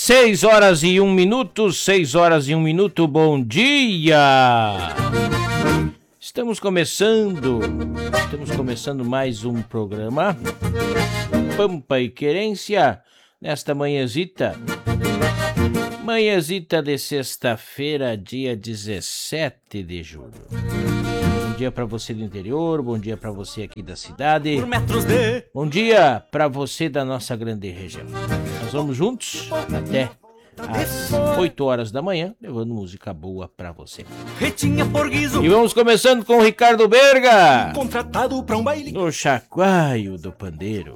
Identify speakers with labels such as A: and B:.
A: 6 horas e 1 minuto, 6 horas e 1 minuto, bom dia! Estamos começando mais um programa Pampa e Querência, nesta manhãzita de sexta-feira, dia 17 de julho. Bom dia para você do interior, bom dia para você aqui da cidade, bom dia para você da nossa grande região. Nós vamos juntos até às 8 horas da manhã, levando música boa pra você. E vamos começando com o Ricardo Berga, no Chacoalho do Pandeiro.